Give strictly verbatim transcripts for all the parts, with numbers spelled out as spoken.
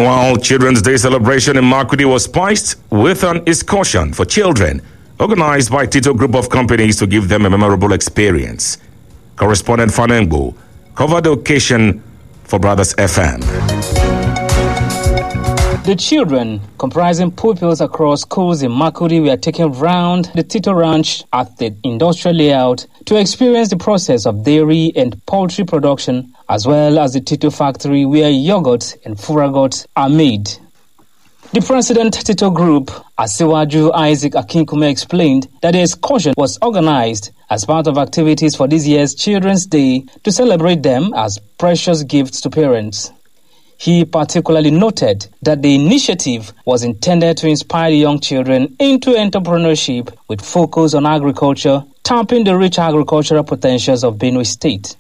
Meanwhile, Children's Day celebration in Makurdi was spiced with an excursion for children organized by Tito Group of Companies to give them a memorable experience. Correspondent Fanengbo covered the occasion for Brothers F M. The children, comprising pupils across schools in Makurdi, were taken round the Tito Ranch at the industrial layout to experience the process of dairy and poultry production, as well as the Tito factory where yogurt and furagot are made. The president Tito Group, Asiwaju Isaac Akinkume, explained that the excursion was organized as part of activities for this year's Children's Day to celebrate them as precious gifts to parents. He particularly noted that the initiative was intended to inspire young children into entrepreneurship with focus on agriculture, tapping the rich agricultural potentials of Benue State.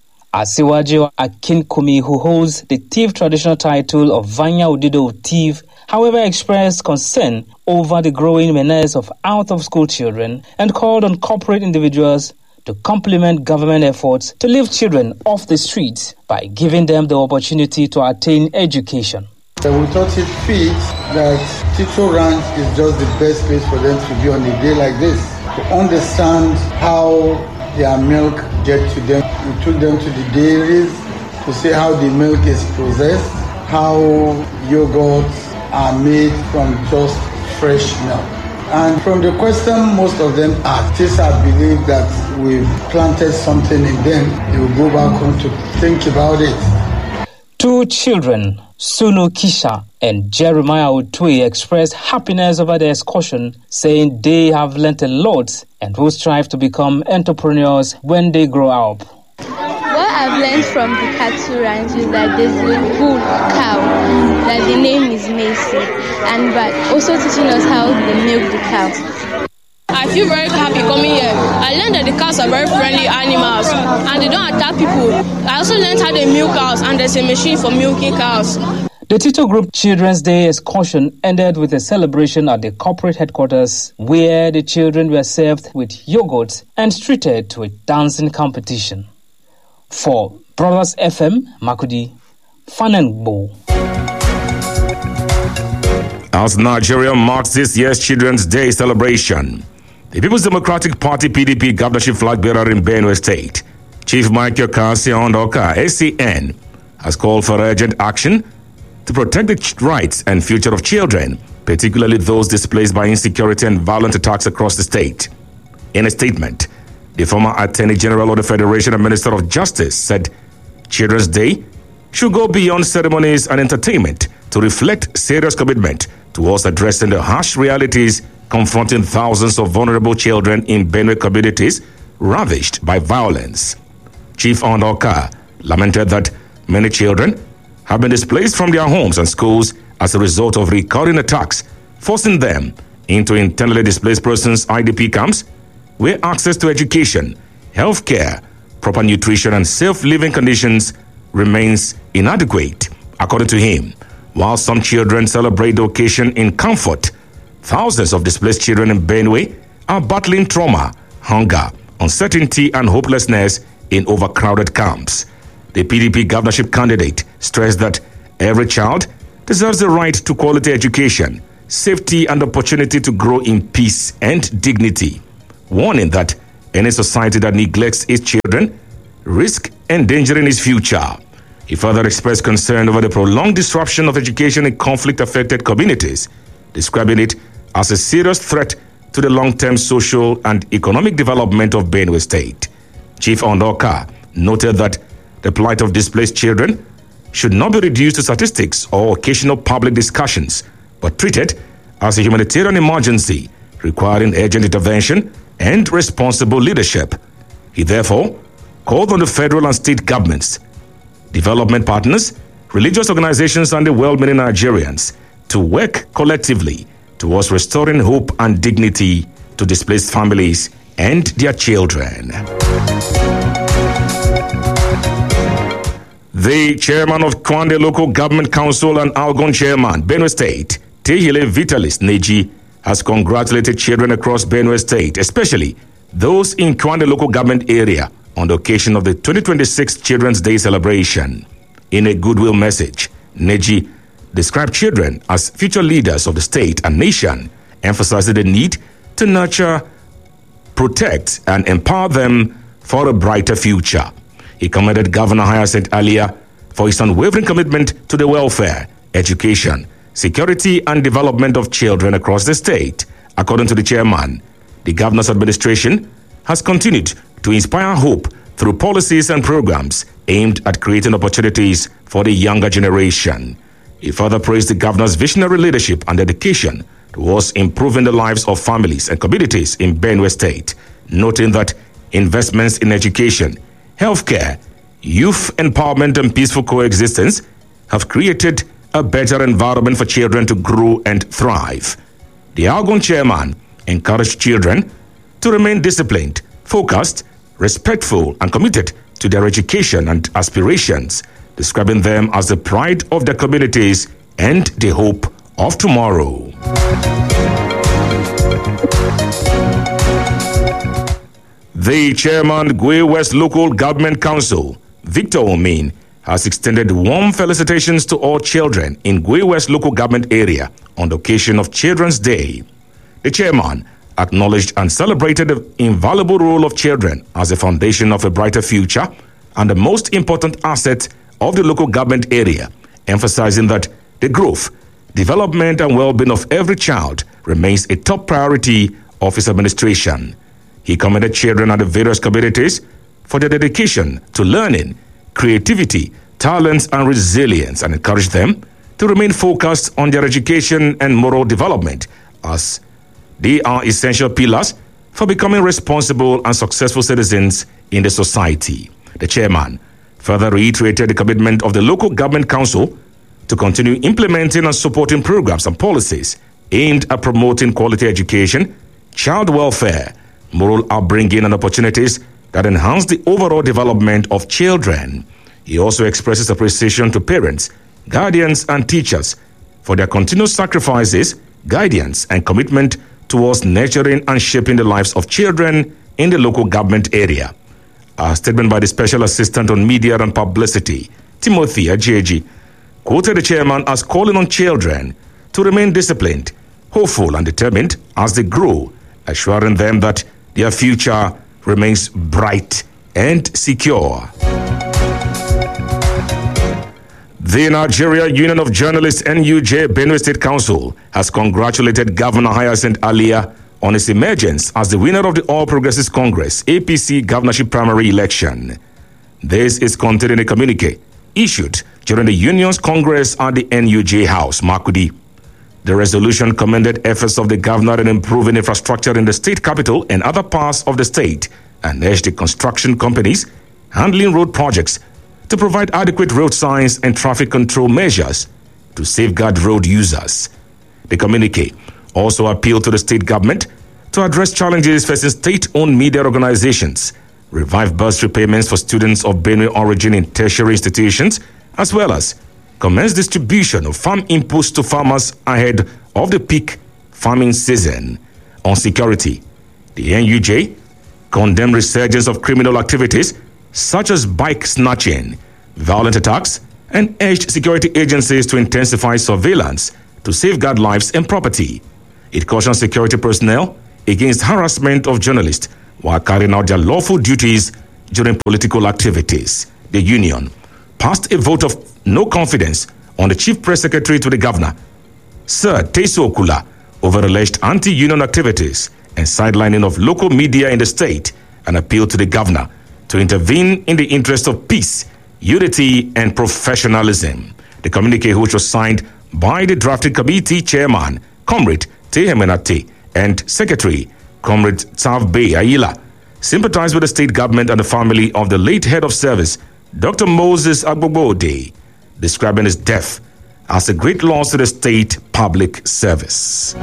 Asiwaju Akinkume, who holds the Tiv traditional title of Vanya Udido Tiv, however expressed concern over the growing menace of out-of-school children and called on corporate individuals to complement government efforts to lift children off the streets by giving them the opportunity to attain education. We thought it fit that Tito Ranch is just the best place for them to be on a day like this, to understand how their milk gets to them. We took them to the dairies to see how the milk is processed, how yogurts are made from just fresh milk. And from the question most of them ask, since I believe that we've planted something in them, they will go back home to think about it. Two children, Sunu Kisha and Jeremiah Utui, expressed happiness over the excursion, saying they have learnt a lot and will strive to become entrepreneurs when they grow up. What I've learned from the cattle ranch is that there's a bull cow, that the name is Macy, and but also teaching us how they milk the cow. I feel very happy coming here. I learned that the cows are very friendly animals and they don't attack people. I also learned how they milk cows and there's a machine for milking cows. The Tito Group Children's Day excursion ended with a celebration at the corporate headquarters where the children were served with yogurt and treated to a dancing competition. For Brothers F M, Makurdi, Fanengbo. As Nigeria marks this year's Children's Day celebration, the People's Democratic Party P D P governorship flag bearer in Benue State, Chief Michael Kasi Ondoka, A C N, has called for urgent action to protect the rights and future of children, particularly those displaced by insecurity and violent attacks across the state. In a statement, the former Attorney General of the Federation and Minister of Justice said Children's Day should go beyond ceremonies and entertainment to reflect serious commitment towards addressing the harsh realities confronting thousands of vulnerable children in Benue communities ravished by violence. Chief Ondoka lamented that many children have been displaced from their homes and schools as a result of recurring attacks, forcing them into internally displaced persons I D P camps, where access to education, health care, proper nutrition, and safe living conditions remains inadequate. According to him, while some children celebrate the occasion in comfort, thousands of displaced children in Benue are battling trauma, hunger, uncertainty, and hopelessness in overcrowded camps. The P D P governorship candidate stressed that every child deserves the right to quality education, safety, and opportunity to grow in peace and dignity, warning that any society that neglects its children risks endangering its future. He further expressed concern over the prolonged disruption of education in conflict-affected communities, describing it as a serious threat to the long-term social and economic development of Benue State. Chief Ondoka noted that the plight of displaced children should not be reduced to statistics or occasional public discussions, but treated as a humanitarian emergency requiring urgent intervention and responsible leadership. He therefore called on the federal and state governments, development partners, religious organizations, and the well-meaning Nigerians to work collectively towards restoring hope and dignity to displaced families and their children. The chairman of Kwande Local Government Council and Algon chairman, Benue State, Tehile Vitalis Neji, has congratulated children across Benue State, especially those in Kwande Local Government area, on the occasion of the twenty twenty-six Children's Day celebration. In a goodwill message, Neji described children as future leaders of the state and nation, emphasizing the need to nurture, protect, and empower them for a brighter future. He commended Governor Hyacinth Alia for his unwavering commitment to the welfare, education, security, and development of children across the state. According to the chairman, the governor's administration has continued to inspire hope through policies and programs aimed at creating opportunities for the younger generation. He further praised the governor's visionary leadership and dedication towards improving the lives of families and communities in Benue State, noting that investments in education, healthcare, youth empowerment, and peaceful coexistence have created a better environment for children to grow and thrive. The Algon chairman encouraged children to remain disciplined, focused, respectful, and committed to their education and aspirations, describing them as the pride of their communities and the hope of tomorrow. The chairman, Gwe West Local Government Council, Victor Omin, has extended warm felicitations to all children in Gwe West Local Government area on the occasion of Children's Day. The chairman acknowledged and celebrated the invaluable role of children as a foundation of a brighter future and the most important asset of the local government area, emphasizing that the growth, development, and well-being of every child remains a top priority of his administration. He commended children at the various communities for their dedication to learning, creativity, talents, and resilience, and encouraged them to remain focused on their education and moral development, as they are essential pillars for becoming responsible and successful citizens in the society. The chairman further reiterated the commitment of the local government council to continue implementing and supporting programs and policies aimed at promoting quality education, child welfare, moral upbringing, and opportunities that enhance the overall development of children. He also expresses appreciation to parents, guardians, and teachers for their continuous sacrifices, guidance, and commitment towards nurturing and shaping the lives of children in the local government area. A statement by the Special Assistant on Media and Publicity, Timothy Ajeji, quoted the chairman as calling on children to remain disciplined, hopeful, and determined as they grow, assuring them that their future remains bright and secure. The Nigeria Union of Journalists N U J Benue State Council has congratulated Governor Hyacinth Alia on his emergence as the winner of the All Progressives Congress A P C governorship primary election. This is contained in a communique issued during the union's congress at the N U J House, Makurdi. The resolution commended efforts of the governor in improving infrastructure in the state capital and other parts of the state, and urged the construction companies handling road projects to provide adequate road signs and traffic control measures to safeguard road users. The communique also appealed to the state government to address challenges facing state-owned media organizations, revive bursary payments for students of Benue origin in tertiary institutions, as well as commence distribution of farm inputs to farmers ahead of the peak farming season. On security, the N U J condemned resurgence of criminal activities such as bike snatching, violent attacks, and urged security agencies to intensify surveillance to safeguard lives and property. It cautioned security personnel against harassment of journalists while carrying out their lawful duties during political activities. The union passed a vote of no confidence on the chief press secretary to the governor, Sir Teso Okula, over alleged anti-union activities and sidelining of local media in the state, and appealed to the governor to intervene in the interest of peace, unity, and professionalism. The communique, which was signed by the drafting committee chairman, Comrade Tehemenate, and secretary, Comrade Tavbe Ayila, sympathized with the state government and the family of the late head of service, Doctor Moses Agbobode, describing his death as a great loss to the state public service.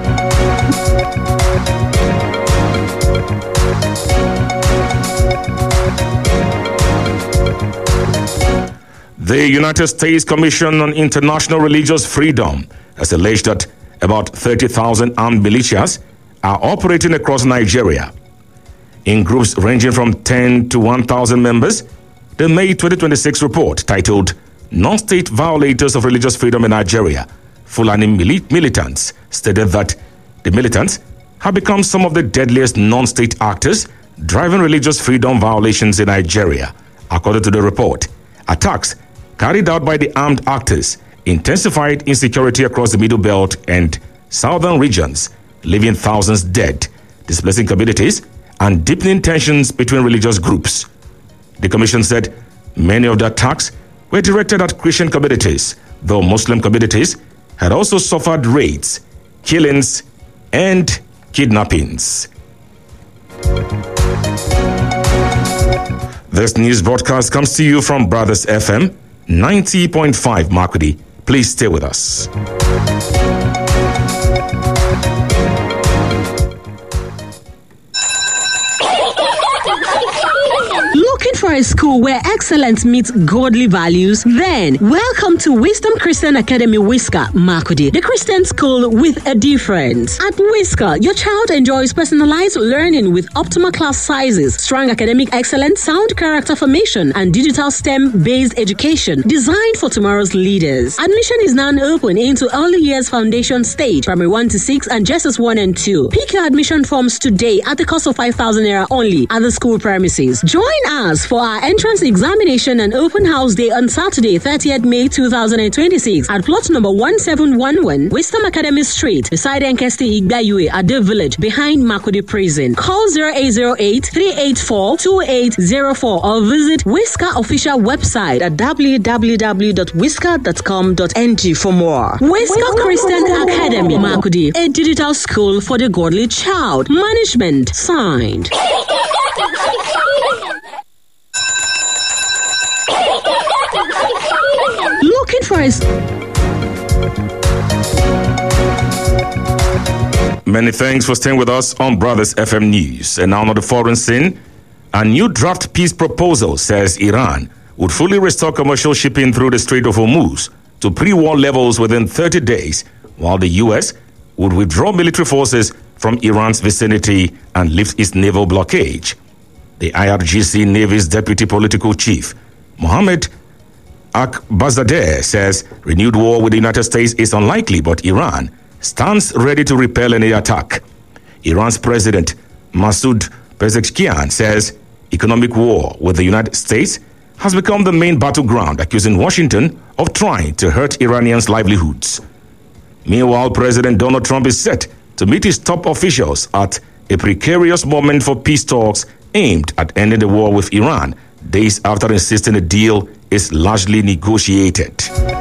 The United States Commission on International Religious Freedom has alleged that about thirty thousand armed militias are operating across Nigeria. In groups ranging from ten to one thousand members, the May twenty twenty-six report titled non-state violators of religious freedom in Nigeria, Fulani mili- militants, stated that the militants have become some of the deadliest non-state actors driving religious freedom violations in Nigeria. According to the report, attacks carried out by the armed actors intensified insecurity across the Middle Belt and southern regions, leaving thousands dead, displacing communities, and deepening tensions between religious groups. The commission said many of the attacks were directed at Christian communities, though Muslim communities had also suffered raids, killings, and kidnappings. This news broadcast comes to you from Brothers F M ninety point five Makurdi. Please stay with us. Looking for a school where excellence meets godly values? Then, welcome to Wisdom Christian Academy Whisker, Makurdi, the Christian school with a difference. At Whisker, your child enjoys personalized learning with optimal class sizes, strong academic excellence, sound character formation, and digital STEM-based education designed for tomorrow's leaders. Admission is now open into early years foundation stage, primary one to six, and J S S one and two. Pick your admission forms today at the cost of five thousand naira only at the school premises. Join us for our entrance examination and open house day on Saturday, thirtieth May two thousand twenty-six at plot number one seven one one, Wisdom Academy Street, beside Nkesti Igbayue at the village behind Makurdi Prison. Call zero eight zero eight, three eight four, two eight zero four or visit Whisker official website at w w w dot whisker dot com dot n g for more. Whisker Christian Academy, Makurdi, a digital school for the godly child. Management signed. Looking for a... Many thanks for staying with us on Brothers F M News. And now on the foreign scene, a new draft peace proposal says Iran would fully restore commercial shipping through the Strait of Hormuz to pre-war levels within thirty days, while the U S would withdraw military forces from Iran's vicinity and lift its naval blockade. The I R G C Navy's deputy political chief, Mohammed Akbazadeh, says renewed war with the United States is unlikely, but Iran stands ready to repel any attack. Iran's president, Masoud Pezeshkian, says economic war with the United States has become the main battleground, accusing Washington of trying to hurt Iranians' livelihoods. Meanwhile, President Donald Trump is set to meet his top officials at a precarious moment for peace talks aimed at ending the war with Iran, days after insisting a deal is largely negotiated.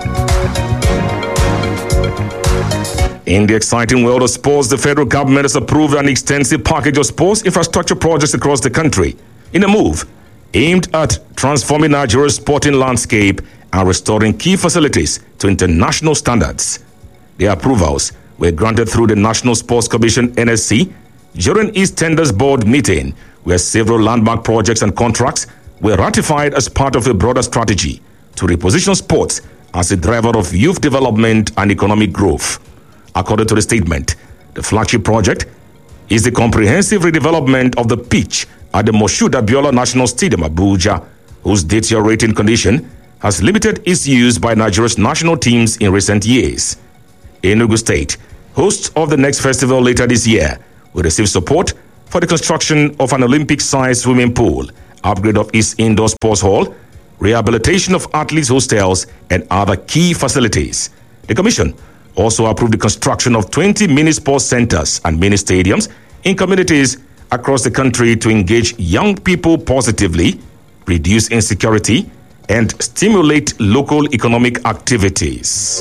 In the exciting world of sports, the federal government has approved an extensive package of sports infrastructure projects across the country in a move aimed at transforming Nigeria's sporting landscape and restoring key facilities to international standards. The approvals were granted through the National Sports Commission N S C during its tenders board meeting, where several landmark projects and contracts were ratified as part of a broader strategy to reposition sports as a driver of youth development and economic growth. According to the statement, the flagship project is the comprehensive redevelopment of the pitch at the Moshood Abiola National Stadium, Abuja, whose deteriorating condition has limited its use by Nigeria's national teams in recent years. Enugu State, host of the next festival later this year, will receive support for the construction of an Olympic-sized swimming pool, upgrade of its indoor sports hall, rehabilitation of athletes' hostels, and other key facilities. The Commission also approved the construction of twenty mini sports centers and mini stadiums in communities across the country to engage young people positively, reduce insecurity, and stimulate local economic activities.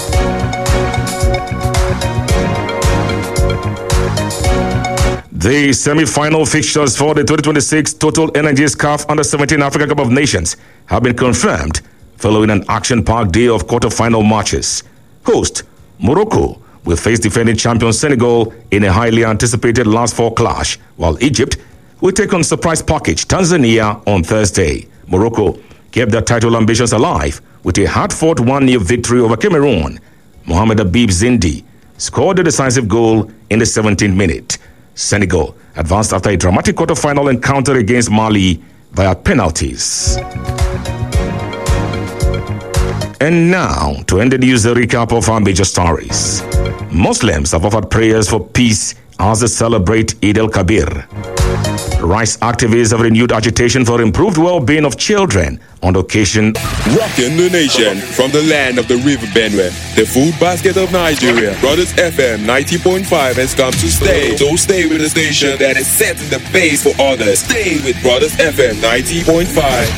The semi-final fixtures for the twenty twenty-six Total Energies C A F Under seventeen Africa Cup of Nations have been confirmed following an action-packed day of quarter-final matches. Host Morocco will face defending champion Senegal in a highly anticipated last four clash, while Egypt will take on surprise package Tanzania on Thursday. Morocco kept their title ambitions alive with a hard-fought one nil victory over Cameroon. Mohamed Habib Zindi scored the decisive goal in the seventeenth minute. Senegal advanced after a dramatic quarter-final encounter against Mali via penalties. And now, to end the news, a recap of our major stories. Muslims have offered prayers for peace as they celebrate Eid al-Kabir. Rights activists have renewed agitation for improved well-being of children on the occasion. Rocking the nation from the land of the River Benue, the food basket of Nigeria. Brothers F M ninety point five has come to stay. So stay with the station that is setting the pace for others. Stay with Brothers F M ninety point five.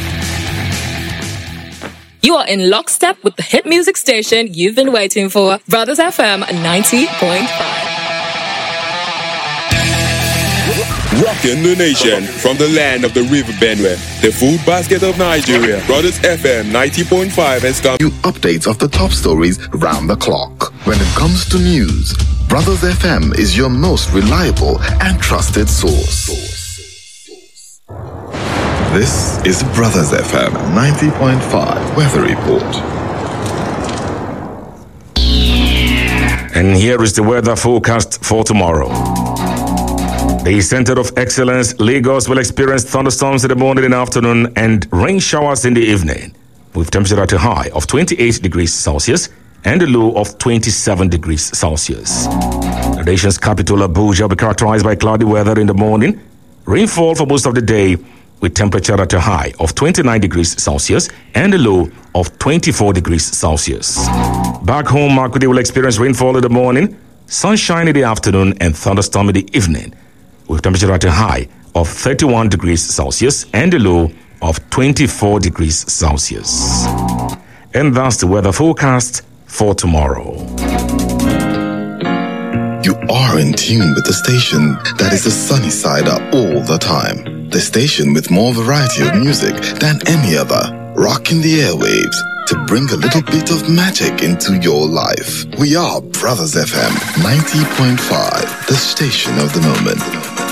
You are in lockstep with the hit music station you've been waiting for. Brothers F M ninety point five. Rocking the nation from the land of the River Benue, the food basket of Nigeria. Brothers F M ninety point five has come. You updates of the top stories round the clock. When it comes to news, Brothers F M is your most reliable and trusted source. This is Brothers F M ninety point five Weather Report. And here is the weather forecast for tomorrow. The Center of Excellence, Lagos, will experience thunderstorms in the morning and afternoon and rain showers in the evening, with temperature at a high of twenty-eight degrees Celsius and a low of twenty-seven degrees Celsius. The nation's capital, Abuja, will be characterized by cloudy weather in the morning, rainfall for most of the day, with temperature at a high of twenty-nine degrees Celsius and a low of twenty-four degrees Celsius. Back home, Makurdi will experience rainfall in the morning, sunshine in the afternoon, and thunderstorm in the evening, with temperature at a high of thirty-one degrees Celsius and a low of twenty-four degrees Celsius. And that's the weather forecast for tomorrow. You are in tune with the station that is the sunny side up all the time. The station with more variety of music than any other. Rocking the airwaves to bring a little bit of magic into your life. We are Brothers F M ninety point five, the station of the moment.